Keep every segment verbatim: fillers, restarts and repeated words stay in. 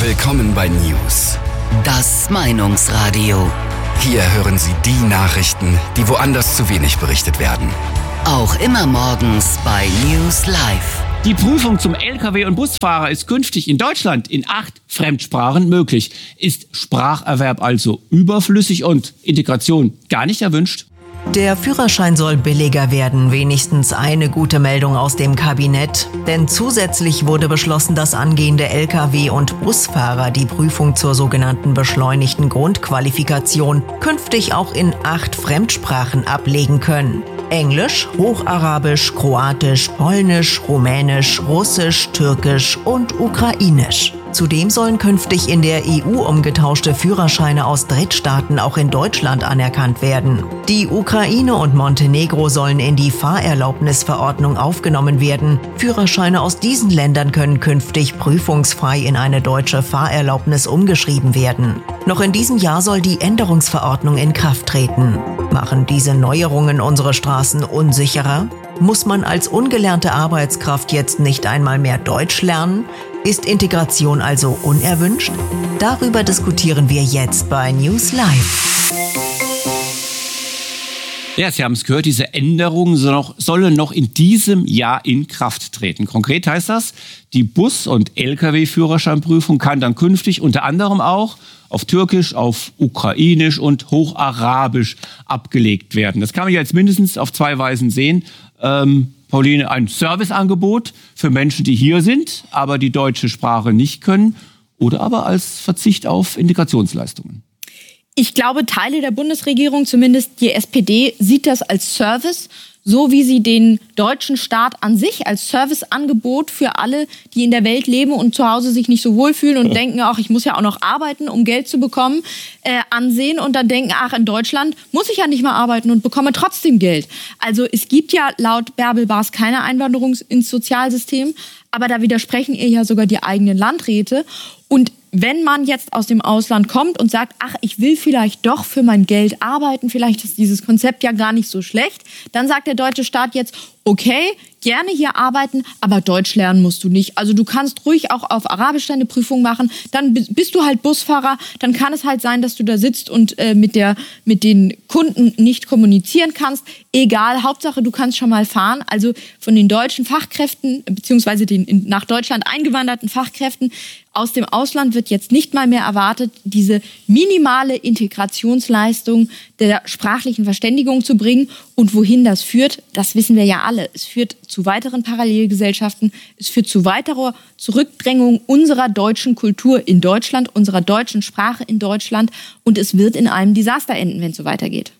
Willkommen bei News. Das Meinungsradio. Hier hören Sie die Nachrichten, die woanders zu wenig berichtet werden. Auch immer morgens bei News Live. Die Prüfung zum L K W- und Busfahrer ist künftig in Deutschland in acht Fremdsprachen möglich. Ist Spracherwerb also überflüssig und Integration gar nicht erwünscht? Der Führerschein soll billiger werden, wenigstens eine gute Meldung aus dem Kabinett. Denn zusätzlich wurde beschlossen, dass angehende L K W- und Busfahrer die Prüfung zur sogenannten beschleunigten Grundqualifikation künftig auch in acht Fremdsprachen ablegen können. Englisch, Hocharabisch, Kroatisch, Polnisch, Rumänisch, Russisch, Türkisch und Ukrainisch. Zudem sollen künftig in der E U umgetauschte Führerscheine aus Drittstaaten auch in Deutschland anerkannt werden. Die Ukraine und Montenegro sollen in die Fahrerlaubnisverordnung aufgenommen werden. Führerscheine aus diesen Ländern können künftig prüfungsfrei in eine deutsche Fahrerlaubnis umgeschrieben werden. Noch in diesem Jahr soll die Änderungsverordnung in Kraft treten. Machen diese Neuerungen unsere Straßen unsicherer? Muss man als ungelernte Arbeitskraft jetzt nicht einmal mehr Deutsch lernen? Ist Integration also unerwünscht? Darüber diskutieren wir jetzt bei News Live. Ja, Sie haben es gehört, diese Änderungen sollen noch in diesem Jahr in Kraft treten. Konkret heißt das, die Bus- und L K W-Führerscheinprüfung kann dann künftig unter anderem auch auf Türkisch, auf Ukrainisch und Hocharabisch abgelegt werden. Das kann man jetzt mindestens auf zwei Weisen sehen. Ähm, Pauline, ein Serviceangebot für Menschen, die hier sind, aber die deutsche Sprache nicht können, oder aber als Verzicht auf Integrationsleistungen? Ich glaube, Teile der Bundesregierung, zumindest die S P D, sieht das als Service, so wie sie den deutschen Staat an sich als Serviceangebot für alle, die in der Welt leben und zu Hause sich nicht so wohlfühlen und denken, ach, ich muss ja auch noch arbeiten, um Geld zu bekommen, äh, ansehen und dann denken, ach, in Deutschland muss ich ja nicht mehr arbeiten und bekomme trotzdem Geld. Also es gibt ja laut Bärbel Baas keine Einwanderung ins Sozialsystem, aber da widersprechen ihr ja sogar die eigenen Landräte. Und wenn man jetzt aus dem Ausland kommt und sagt, ach, ich will vielleicht doch für mein Geld arbeiten, vielleicht ist dieses Konzept ja gar nicht so schlecht, dann sagt der deutsche Staat jetzt, okay, gerne hier arbeiten, aber Deutsch lernen musst du nicht. Also du kannst ruhig auch auf Arabisch deine Prüfung machen, dann bist du halt Busfahrer, dann kann es halt sein, dass du da sitzt und äh, mit der mit den Kunden nicht kommunizieren kannst. Egal, Hauptsache du kannst schon mal fahren. Also von den deutschen Fachkräften, beziehungsweise den in, nach Deutschland eingewanderten Fachkräften aus dem Ausland wird jetzt nicht mal mehr erwartet, diese minimale Integrationsleistung der sprachlichen Verständigung zu bringen. Und wohin das führt, das wissen wir ja alle. Es führt zu weiteren Parallelgesellschaften, es führt zu weiterer Zurückdrängung unserer deutschen Kultur in Deutschland, unserer deutschen Sprache in Deutschland. Und es wird in einem Desaster enden, wenn es so weitergeht.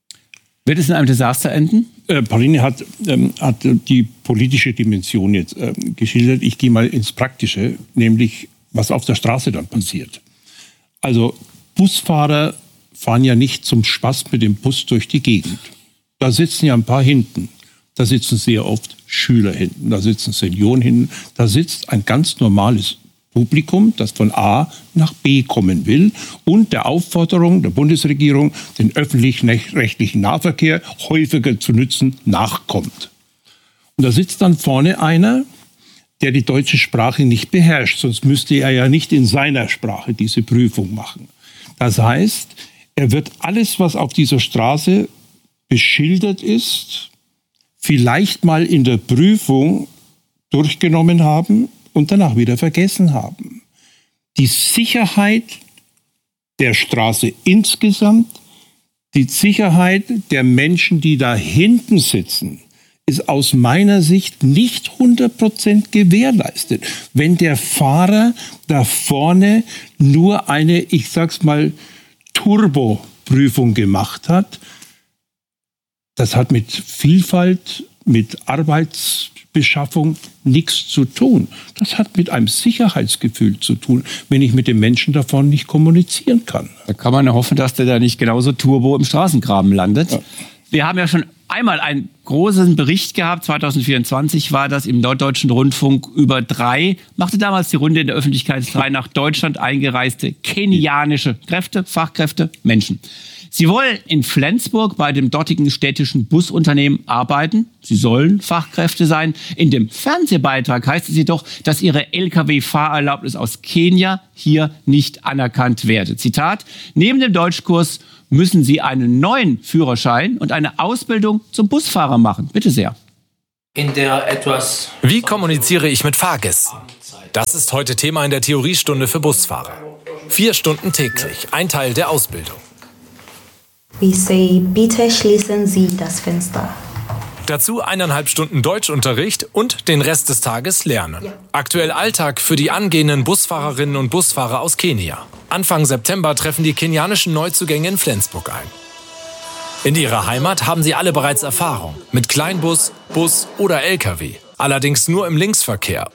Wird es in einem Desaster enden? Äh, Pauline hat, ähm, hat die politische Dimension jetzt äh, geschildert. Ich gehe mal ins Praktische, nämlich was auf der Straße dann passiert. Also Busfahrer fahren ja nicht zum Spaß mit dem Bus durch die Gegend. Da sitzen ja ein paar hinten. Da sitzen sehr oft Schüler hinten. Da sitzen Senioren hinten. Da sitzt ein ganz normales Publikum, das von A nach B kommen will und der Aufforderung der Bundesregierung, den öffentlich-rechtlichen Nahverkehr häufiger zu nützen, nachkommt. Und da sitzt dann vorne einer, der die deutsche Sprache nicht beherrscht, sonst müsste er ja nicht in seiner Sprache diese Prüfung machen. Das heißt, er wird alles, was auf dieser Straße beschildert ist, vielleicht mal in der Prüfung durchgenommen haben und danach wieder vergessen haben. Die Sicherheit der Straße insgesamt, die Sicherheit der Menschen, die da hinten sitzen, ist aus meiner Sicht nicht hundert Prozent gewährleistet. Wenn der Fahrer da vorne nur eine, ich sag's mal, Turbo-Prüfung gemacht hat, das hat mit Vielfalt, mit Arbeitsbeschaffung nichts zu tun. Das hat mit einem Sicherheitsgefühl zu tun, wenn ich mit dem Menschen davon nicht kommunizieren kann. Da kann man hoffen, dass der da nicht genauso Turbo im Straßengraben landet. Ja. Wir haben ja schon einmal ein großen Bericht gehabt, zwanzig vierundzwanzig war das im Norddeutschen Rundfunk, über drei, machte damals die Runde in der Öffentlichkeit, drei nach Deutschland eingereiste kenianische Kräfte, Fachkräfte, Menschen. Sie wollen in Flensburg bei dem dortigen städtischen Busunternehmen arbeiten. Sie sollen Fachkräfte sein. In dem Fernsehbeitrag heißt es jedoch, dass ihre L K W-Fahrerlaubnis aus Kenia hier nicht anerkannt werde. Zitat: Neben dem Deutschkurs müssen Sie einen neuen Führerschein und eine Ausbildung zum Busfahrer machen. Bitte sehr. In der etwas Wie kommuniziere ich mit Fahrgästen? Das ist heute Thema in der Theoriestunde für Busfahrer. Vier Stunden täglich, ein Teil der Ausbildung. We say, bitte schließen Sie das Fenster. Dazu eineinhalb Stunden Deutschunterricht und den Rest des Tages lernen. Aktuell Alltag für die angehenden Busfahrerinnen und Busfahrer aus Kenia. Anfang September treffen die kenianischen Neuzugänge in Flensburg ein. In ihrer Heimat haben sie alle bereits Erfahrung mit Kleinbus, Bus oder L K W. Allerdings nur im Linksverkehr.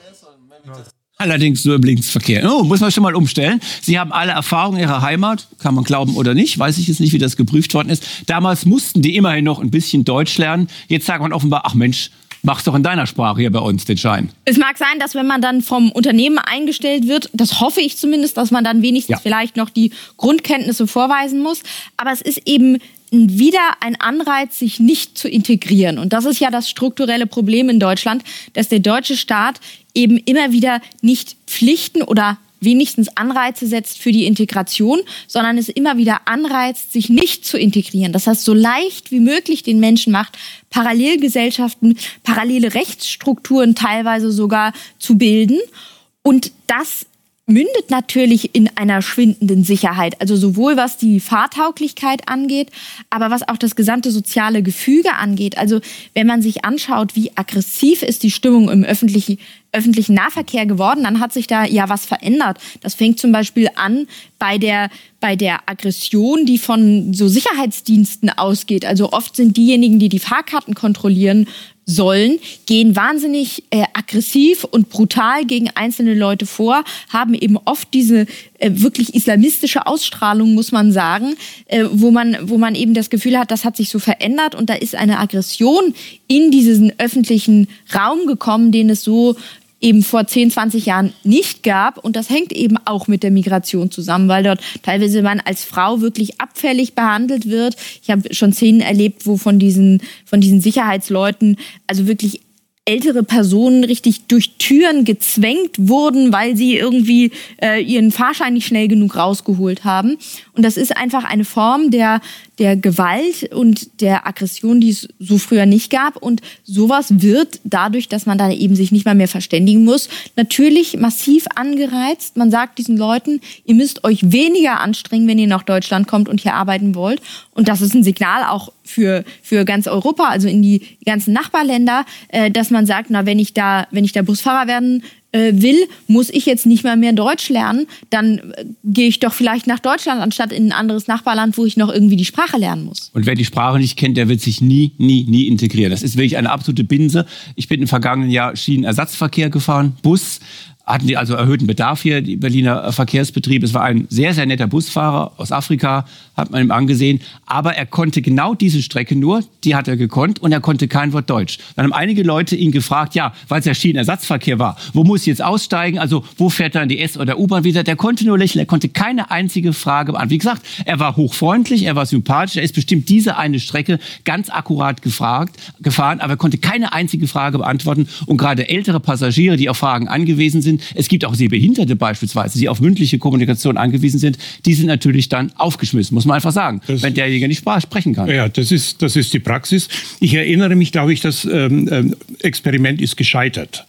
Allerdings nur im Linksverkehr. Oh, muss man schon mal umstellen. Sie haben alle Erfahrung in ihrer Heimat, kann man glauben oder nicht, weiß ich jetzt nicht, wie das geprüft worden ist. Damals mussten die immerhin noch ein bisschen Deutsch lernen. Jetzt sagt man offenbar, ach Mensch, mach's doch in deiner Sprache hier bei uns den Schein. Es mag sein, dass wenn man dann vom Unternehmen eingestellt wird, das hoffe ich zumindest, dass man dann wenigstens ja. vielleicht noch die Grundkenntnisse vorweisen muss. Aber es ist eben wieder ein Anreiz, sich nicht zu integrieren. Und das ist ja das strukturelle Problem in Deutschland, dass der deutsche Staat eben immer wieder nicht Pflichten oder wenigstens Anreize setzt für die Integration, sondern es immer wieder anreizt, sich nicht zu integrieren. Das heißt, so leicht wie möglich den Menschen macht, Parallelgesellschaften, parallele Rechtsstrukturen teilweise sogar zu bilden. Und das mündet natürlich in einer schwindenden Sicherheit. Also sowohl was die Fahrtauglichkeit angeht, aber was auch das gesamte soziale Gefüge angeht. Also wenn man sich anschaut, wie aggressiv ist die Stimmung im öffentlichen, öffentlichen Nahverkehr geworden, dann hat sich da ja was verändert. Das fängt zum Beispiel an bei der, bei der Aggression, die von so Sicherheitsdiensten ausgeht. Also oft sind diejenigen, die die Fahrkarten kontrollieren sollen, gehen wahnsinnig äh, aggressiv und brutal gegen einzelne Leute vor, haben eben oft diese äh, wirklich islamistische Ausstrahlung, muss man sagen, äh, wo man wo man eben das Gefühl hat, das hat sich so verändert und da ist eine Aggression in diesen öffentlichen Raum gekommen, den es so eben vor zehn, zwanzig Jahren nicht gab. Und das hängt eben auch mit der Migration zusammen, weil dort teilweise man als Frau wirklich abfällig behandelt wird. Ich habe schon Szenen erlebt, wo von diesen, von diesen Sicherheitsleuten also wirklich ältere Personen richtig durch Türen gezwängt wurden, weil sie irgendwie äh, ihren Fahrschein nicht schnell genug rausgeholt haben. Und das ist einfach eine Form der, der Gewalt und der Aggression, die es so früher nicht gab. Und sowas wird dadurch, dass man da eben sich nicht mal mehr verständigen muss, natürlich massiv angereizt. Man sagt diesen Leuten, ihr müsst euch weniger anstrengen, wenn ihr nach Deutschland kommt und hier arbeiten wollt. Und das ist ein Signal auch für, für ganz Europa, also in die ganzen Nachbarländer, äh, dass man sagt, na, wenn ich da, wenn ich da Busfahrer werden äh, will, muss ich jetzt nicht mal mehr Deutsch lernen, dann äh, gehe ich doch vielleicht nach Deutschland, anstatt in ein anderes Nachbarland, wo ich noch irgendwie die Sprache lernen muss. Und wer die Sprache nicht kennt, der wird sich nie, nie, nie integrieren. Das ist wirklich eine absolute Binse. Ich bin im vergangenen Jahr Schienenersatzverkehr gefahren, Bus. Hatten die also erhöhten Bedarf hier, die Berliner Verkehrsbetrieb. Es war ein sehr, sehr netter Busfahrer aus Afrika, hat man ihm angesehen. Aber er konnte genau diese Strecke nur, die hat er gekonnt und er konnte kein Wort Deutsch. Dann haben einige Leute ihn gefragt, ja, weil es ja Schienenersatzverkehr war, wo muss ich jetzt aussteigen? Also wo fährt dann die S- oder U-Bahn wieder? Der konnte nur lächeln, er konnte keine einzige Frage beantworten. Wie gesagt, er war hochfreundlich, er war sympathisch, er ist bestimmt diese eine Strecke ganz akkurat gefragt, gefahren, aber er konnte keine einzige Frage beantworten. Und gerade ältere Passagiere, die auf Fragen angewiesen sind, es gibt auch Sehbehinderte beispielsweise, die auf mündliche Kommunikation angewiesen sind, die sind natürlich dann aufgeschmissen, muss man einfach sagen, das, wenn derjenige nicht sprechen kann. Ja, das ist, das ist die Praxis. Ich erinnere mich, glaube ich, das ähm, Experiment ist gescheitert.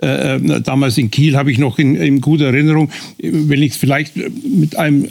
Äh, damals in Kiel habe ich noch in, in guter Erinnerung, wenn ich es vielleicht mit einem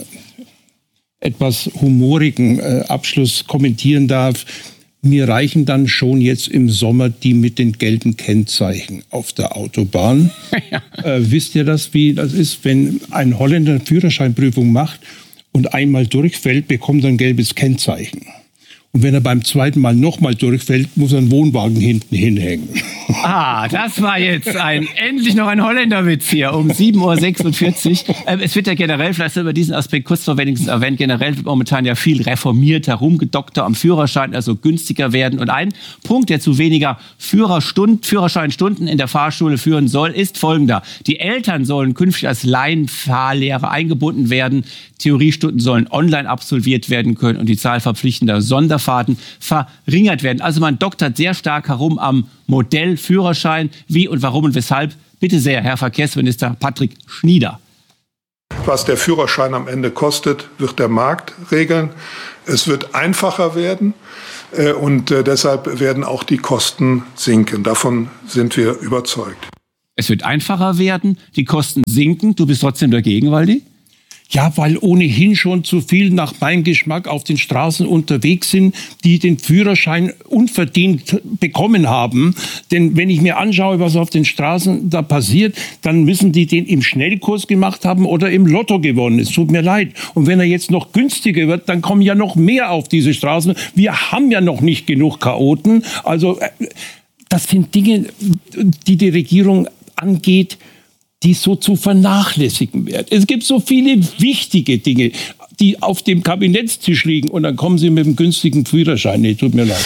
etwas humorigen äh, Abschluss kommentieren darf, mir reichen dann schon jetzt im Sommer die mit den gelben Kennzeichen auf der Autobahn. Ja. Äh, wisst ihr das, wie das ist, wenn ein Holländer eine Führerscheinprüfung macht und einmal durchfällt, bekommt er ein gelbes Kennzeichen. Und wenn er beim zweiten Mal nochmal durchfällt, muss er einen Wohnwagen hinten hinhängen. Ah, das war jetzt ein, endlich noch ein Holländerwitz hier um sieben Uhr sechsundvierzig. Ähm, es wird ja generell, vielleicht über diesen Aspekt kurz noch wenigstens erwähnt, generell wird momentan ja viel reformiert, herumgedokter am Führerschein, also günstiger werden. Und ein Punkt, der zu weniger Führerstunden, Führerscheinstunden in der Fahrschule führen soll, ist folgender. Die Eltern sollen künftig als Laienfahrlehrer eingebunden werden. Theoriestunden sollen online absolviert werden können und die Zahl verpflichtender Sonderfahrten verringert werden. Also man doktert sehr stark herum am Modell Führerschein. Wie und warum und weshalb? Bitte sehr, Herr Verkehrsminister Patrick Schnieder. Was der Führerschein am Ende kostet, wird der Markt regeln. Es wird einfacher werden äh, und äh, deshalb werden auch die Kosten sinken. Davon sind wir überzeugt. Es wird einfacher werden, die Kosten sinken. Du bist trotzdem dagegen, Waldi? Ja, weil ohnehin schon zu viel nach meinem Geschmack auf den Straßen unterwegs sind, die den Führerschein unverdient bekommen haben. Denn wenn ich mir anschaue, was auf den Straßen da passiert, dann müssen die den im Schnellkurs gemacht haben oder im Lotto gewonnen. Es tut mir leid. Und wenn er jetzt noch günstiger wird, dann kommen ja noch mehr auf diese Straßen. Wir haben ja noch nicht genug Chaoten. Also das sind Dinge, die die Regierung angeht, die so zu vernachlässigen werden. Es gibt so viele wichtige Dinge, die auf dem Kabinettstisch liegen und dann kommen sie mit dem günstigen Führerschein. Nee, tut mir leid.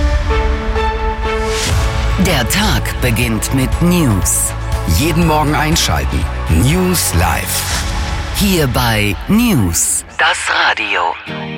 Der Tag beginnt mit News. Jeden Morgen einschalten. News Live. Hier bei News, das Radio.